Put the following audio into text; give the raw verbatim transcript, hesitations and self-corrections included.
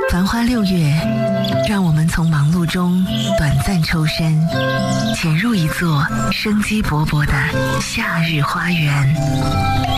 繁花六月，让我们从忙碌中短暂抽身，潜入一座生机勃勃的夏日花园。